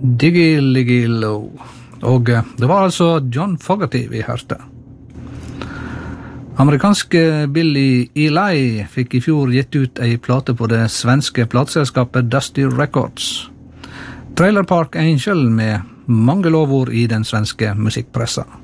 Diggy-liggy-low. Og det var altså John Fogerty vi hørte. Amerikanske Billy Eli fikk i fjor gitt ut ei plate på det svenske plateselskapet Dusty Records. Trailer Park Angel med mange lovord i den svenske musikkpressa.